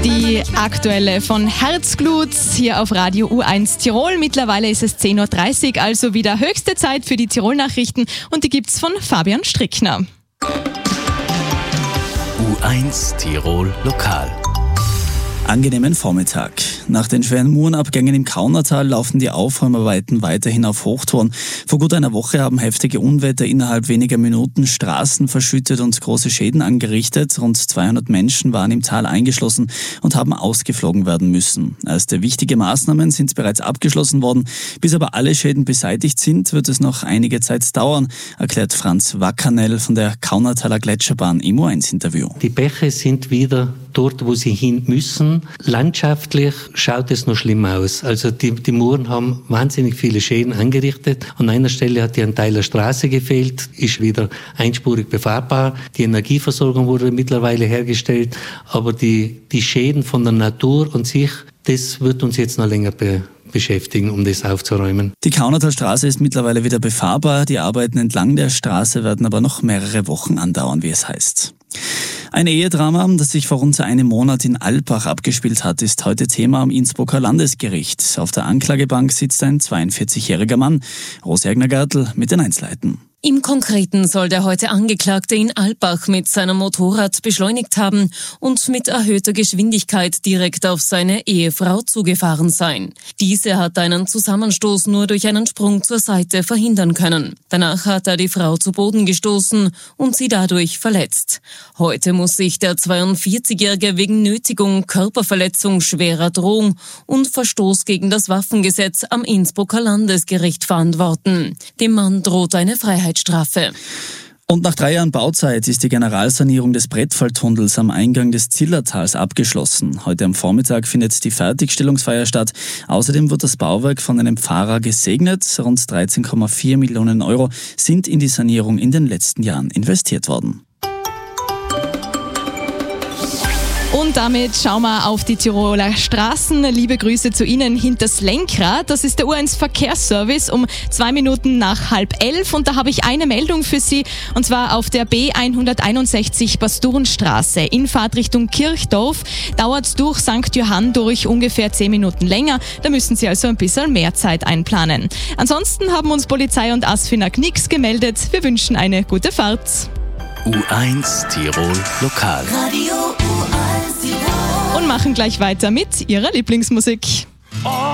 Die aktuelle von Herzglut hier auf Radio U1 Tirol. Mittlerweile ist es 10.30 Uhr, also wieder höchste Zeit für die Tirol-Nachrichten und die gibt's von Fabian Strickner. U1 Tirol Lokal. Angenehmen Vormittag. Nach den schweren Murenabgängen im Kaunertal laufen die Aufräumarbeiten weiterhin auf Hochtouren. Vor gut einer Woche haben heftige Unwetter innerhalb weniger Minuten Straßen verschüttet und große Schäden angerichtet. Rund 200 Menschen waren im Tal eingeschlossen und haben ausgeflogen werden müssen. Erste wichtige Maßnahmen sind bereits abgeschlossen worden. Bis aber alle Schäden beseitigt sind, wird es noch einige Zeit dauern, erklärt Franz Wackanell von der Kaunertaler Gletscherbahn im U1-Interview. Die Bäche sind wieder dort, wo sie hin müssen. Landschaftlich schaut es noch schlimm aus. Also die Muren haben wahnsinnig viele Schäden angerichtet. An einer Stelle hat ein Teil der Straße gefehlt, ist wieder einspurig befahrbar. Die Energieversorgung wurde mittlerweile hergestellt. Aber die Schäden von der Natur und sich, das wird uns jetzt noch länger beschäftigen, um das aufzuräumen. Die Kaunertalstraße ist mittlerweile wieder befahrbar. Die Arbeiten entlang der Straße werden aber noch mehrere Wochen andauern, wie es heißt. Ein Ehedrama, das sich vor rund einem Monat in Alpbach abgespielt hat, ist heute Thema am Innsbrucker Landesgericht. Auf der Anklagebank sitzt ein 42-jähriger Mann. Rose Egner-Gertl mit den Einzelheiten. Im Konkreten soll der heute Angeklagte in Alpbach mit seinem Motorrad beschleunigt haben und mit erhöhter Geschwindigkeit direkt auf seine Ehefrau zugefahren sein. Diese hat einen Zusammenstoß nur durch einen Sprung zur Seite verhindern können. Danach hat er die Frau zu Boden gestoßen und sie dadurch verletzt. Heute muss sich der 42-Jährige wegen Nötigung, Körperverletzung, schwerer Drohung und Verstoß gegen das Waffengesetz am Innsbrucker Landesgericht verantworten. Dem Mann droht eine Freiheitsstrafe. Und nach 3 Jahren Bauzeit ist die Generalsanierung des Brettfalltunnels am Eingang des Zillertals abgeschlossen. Heute am Vormittag findet die Fertigstellungsfeier statt. Außerdem wird das Bauwerk von einem Pfarrer gesegnet. Rund 13,4 Millionen Euro sind in die Sanierung in den letzten Jahren investiert worden. Und damit schauen wir auf die Tiroler Straßen. Liebe Grüße zu Ihnen hinters Lenkrad. Das ist der U1 Verkehrsservice um 2 Minuten nach 10:30. Und da habe ich eine Meldung für Sie. Und zwar auf der B161 Basturenstraße in Fahrtrichtung Kirchdorf. Dauert durch St. Johann durch ungefähr 10 Minuten länger. Da müssen Sie also ein bisschen mehr Zeit einplanen. Ansonsten haben uns Polizei und ASFINAG nichts gemeldet. Wir wünschen eine gute Fahrt. U1 Tirol Lokal. Und machen gleich weiter mit Ihrer Lieblingsmusik.